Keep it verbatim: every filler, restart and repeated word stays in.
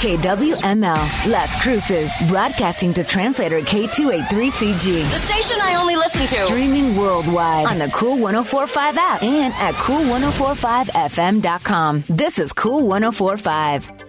K W M L, Las Cruces, broadcasting to translator K two eighty-three C G. The station I only listen to. Streaming worldwide on the Cool one oh four point five app and at cool ten forty-five f m dot com. This is Cool one oh four point five.